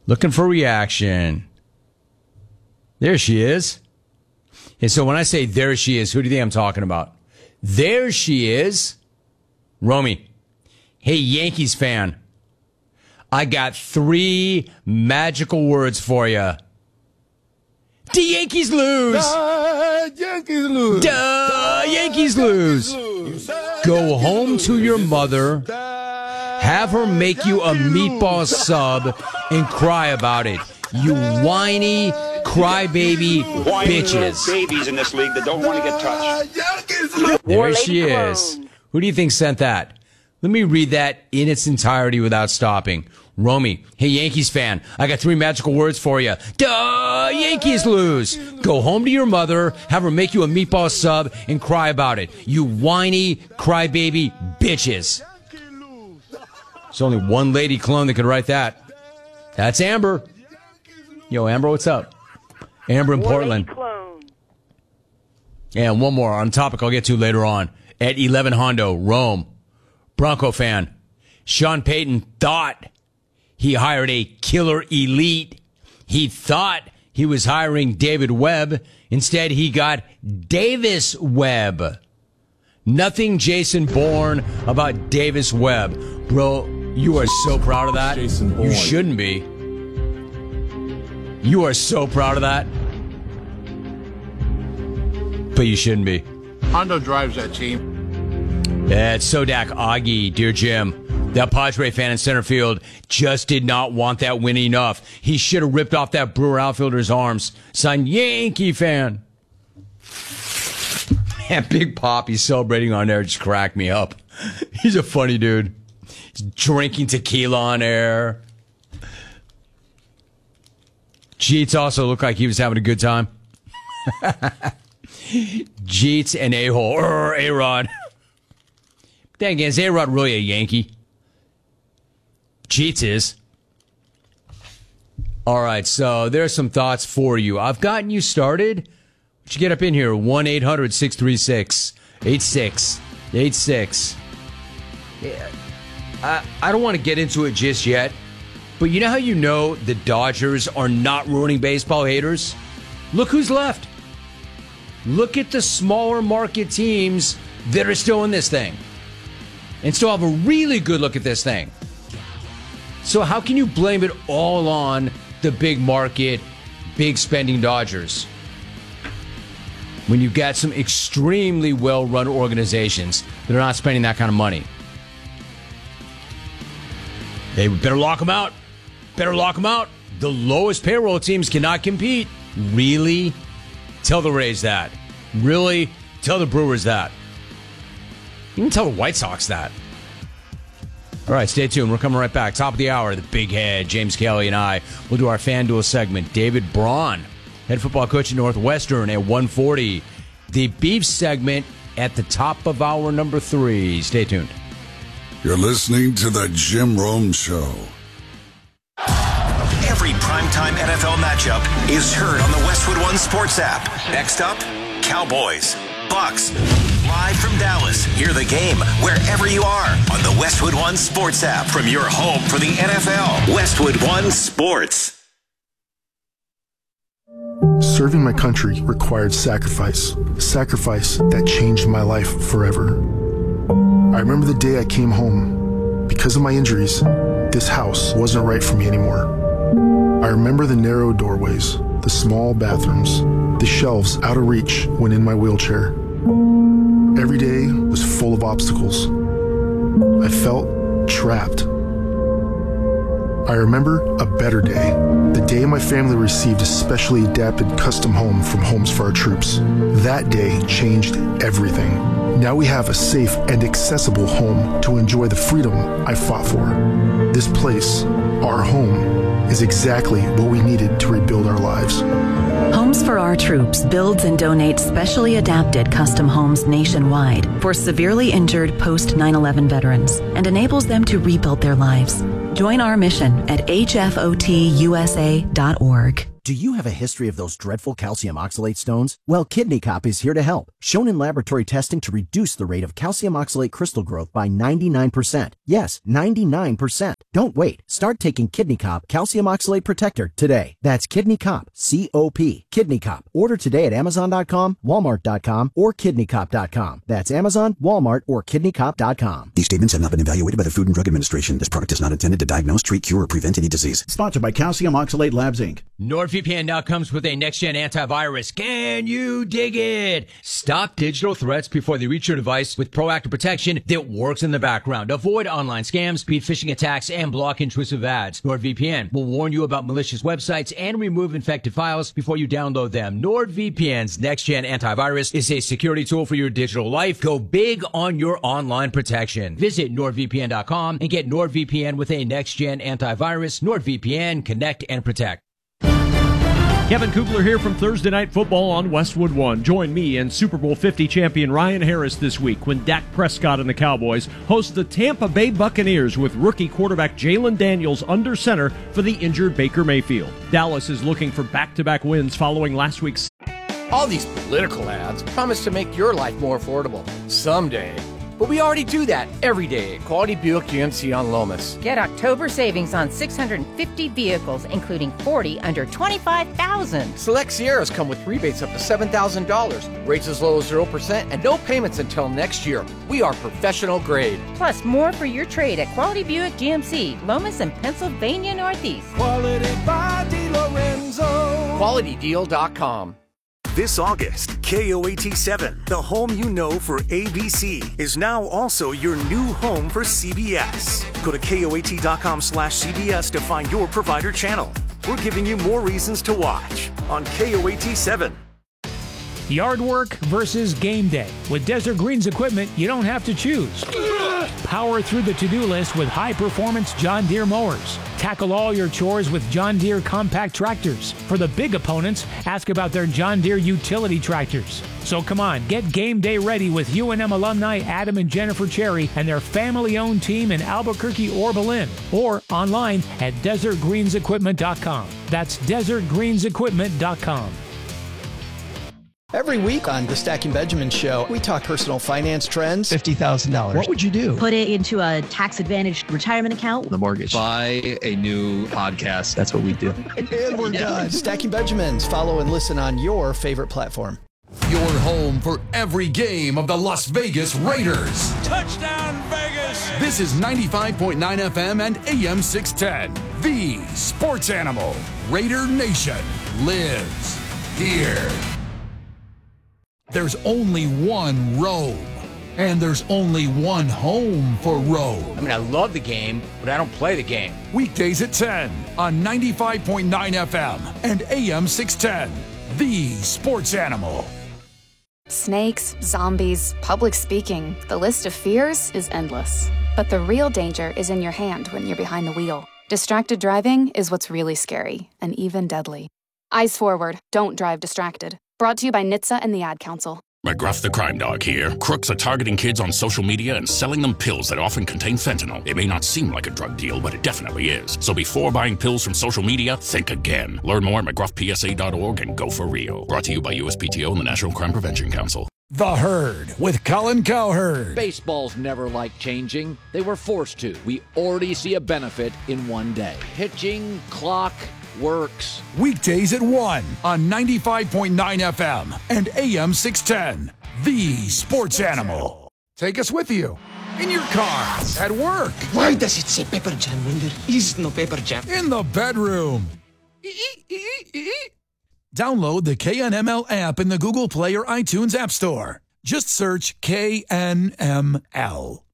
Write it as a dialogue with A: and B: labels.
A: Looking for reaction. There she is. And so when I say there she is, who do you think I'm talking about? There she is. Romy. Hey, Yankees fan. I got 3 magical words for you. The Yankees lose.
B: The Yankees lose.
A: The Yankees lose. Go home to your mother. Have her make you a meatball sub and cry about it. You whiny crybaby bitches.
C: Babies in this league that don't want to get touched.
A: There she is. Who do you think sent that? Let me read that in its entirety without stopping. Romy, hey, Yankees fan, I got 3 magical words for you. Duh, Yankees lose. Go home to your mother, have her make you a meatball sub, and cry about it. You whiny, crybaby bitches. There's only one lady clone that could write that. That's Amber. Yo, Amber, what's up? Amber in Portland. And one more on topic I'll get to later on. At 11 Hondo, Rome. Bronco fan. Sean Payton thought he hired a killer elite. He thought he was hiring David Webb. Instead, he got Davis Webb. Nothing Jason Bourne about Davis Webb. Bro, you are so proud of that.
B: Jason Bourne.
A: You shouldn't be. You are so proud of that. But you shouldn't be.
B: Hondo drives that team.
A: It's Sodak Augie, dear Jim. That Padre fan in center field just did not want that win enough. He should have ripped off that Brewer outfielder's arms. Son, Yankee fan. Man, Big Poppy celebrating on air just cracked me up. He's a funny dude. He's drinking tequila on air. Jeets also looked like he was having a good time. Jeets and A-hole. A-Rod. Dang, is A-Rod really a Yankee? Jeets is. All right, so there's some thoughts for you. I've gotten you started. What'd you get up in here? 1-800-636-8686. Yeah, I don't want to get into it just yet, but you know how you know the Dodgers are not ruining baseball, haters? Look who's left. Look at the smaller market teams that are still in this thing and still have a really good look at this thing. So how can you blame it all on the big market, big spending Dodgers when you've got some extremely well-run organizations that are not spending that kind of money? They better lock them out. Better lock them out. The lowest payroll teams cannot compete. Really? Tell the Rays that. Really? Tell the Brewers that. You can tell the White Sox that. All right, stay tuned. We're coming right back. Top of the hour, the big head, James Kelly, and I will do our FanDuel segment. David Braun, head football coach at Northwestern at 1:40. The beef segment at the top of hour number 3. Stay tuned.
D: You're listening to the Jim Rome Show.
E: Every primetime NFL matchup is heard on the Westwood One Sports app. Next up, Cowboys, Bucks. Live from Dallas, hear the game wherever you are on the Westwood One Sports app from your home for the NFL. Westwood One Sports.
F: Serving my country required sacrifice. Sacrifice that changed my life forever. I remember the day I came home. Because of my injuries, this house wasn't right for me anymore. I remember the narrow doorways, the small bathrooms, the shelves out of reach when in my wheelchair. Every day was full of obstacles. I felt trapped. I remember a better day, the day my family received a specially adapted custom home from Homes for Our Troops. That day changed everything. Now we have a safe and accessible home to enjoy the freedom I fought for. This place, our home, is exactly what we needed to rebuild our lives.
G: Homes for Our Troops builds and donates specially adapted custom homes nationwide for severely injured post 9/11 veterans and enables them to rebuild their lives. Join our mission at hfotusa.org.
H: Do you have a history of those dreadful calcium oxalate stones? Well, Kidney Cop is here to help. Shown in laboratory testing to reduce the rate of calcium oxalate crystal growth by 99%. Yes, 99%. Don't wait. Start taking Kidney Cop Calcium Oxalate Protector today. That's Kidney Cop, C-O-P. Kidney Cop. Order today at Amazon.com, Walmart.com, or KidneyCop.com. That's Amazon, Walmart, or KidneyCop.com.
I: These statements have not been evaluated by the Food and Drug Administration. This product is not intended to diagnose, treat, cure, or prevent any disease.
J: Sponsored by Calcium Oxalate Labs, Inc.
A: NordVPN now comes with a next-gen antivirus. Can you dig it? Stop digital threats before they reach your device with proactive protection that works in the background. Avoid online scams, speed phishing attacks, and block intrusive ads. NordVPN will warn you about malicious websites and remove infected files before you download them. NordVPN's next-gen antivirus is a security tool for your digital life. Go big on your online protection. Visit NordVPN.com and get NordVPN with a next-gen antivirus. NordVPN, connect and protect.
K: Kevin Kugler here from Thursday Night Football on Westwood One. Join me and Super Bowl 50 champion Ryan Harris this week when Dak Prescott and the Cowboys host the Tampa Bay Buccaneers with rookie quarterback Jalen Daniels under center for the injured Baker Mayfield. Dallas is looking for back-to-back wins following last week's.
L: All these political ads promise to make your life more affordable. Someday. But we already do that every day at Quality Buick GMC on Lomas.
M: Get October savings on 650 vehicles, including 40 under $25,000.
L: Select Sierras come with rebates up to $7,000, rates as low as 0%, and no payments until next year. We are professional grade.
M: Plus, more for your trade at Quality Buick GMC, Lomas and Pennsylvania Northeast.
N: Quality by DiLorenzo.
L: QualityDeal.com.
O: This August, KOAT7, the home you know for ABC, is now also your new home for CBS. Go to KOAT.com/CBS to find your provider channel. We're giving you more reasons to watch on KOAT7.
P: Yard work versus game day. With Desert Greens equipment, you don't have to choose. Power through the to-do list with high-performance John Deere mowers. Tackle all your chores with John Deere compact tractors. For the big opponents, ask about their John Deere utility tractors. So come on, get game day ready with UNM alumni Adam and Jennifer Cherry and their family-owned team in Albuquerque or Berlin. Or online at DesertGreensEquipment.com. That's DesertGreensEquipment.com.
Q: Every week on the Stacking Benjamin Show, we talk personal finance trends.
R: $50,000.
Q: What would you do?
R: Put it into a tax-advantaged retirement account.
S: The mortgage. Buy a new podcast. That's what we do.
Q: And we're done. Stacking Benjamins. Follow and listen on your favorite platform.
T: Your home for every game of the Las Vegas Raiders.
N: Touchdown, Vegas!
T: This is 95.9 FM and AM 610. The Sports Animal. Raider Nation lives here. There's only one Rome, and there's only one home for Rome.
L: I love the game, but I don't play the game.
T: Weekdays at 10 on 95.9 FM and AM 610. The Sports Animal.
U: Snakes, zombies, public speaking. The list of fears is endless. But the real danger is in your hand when you're behind the wheel. Distracted driving is what's really scary and even deadly. Eyes forward. Don't drive distracted. Brought to you by NHTSA and the Ad Council.
V: McGruff the Crime Dog here. Crooks are targeting kids on social media and selling them pills that often contain fentanyl. It may not seem like a drug deal, but it definitely is. So before buying pills from social media, think again. Learn more at McGruffPSA.org and go for real. Brought to you by USPTO and the National Crime Prevention Council.
T: The Herd with Colin Cowherd.
W: Baseball's never liked changing. They were forced to. We already see a benefit in one day. Pitching, clock, works.
T: Weekdays at 1 on 95.9 FM and AM 610. The Sports Animal. Take us with you. In your car. At work.
X: Why does it say Pepper Jam when there is no Pepper Jam?
T: In the bedroom. Download the KNML app in the Google Play or iTunes App Store. Just search KNML.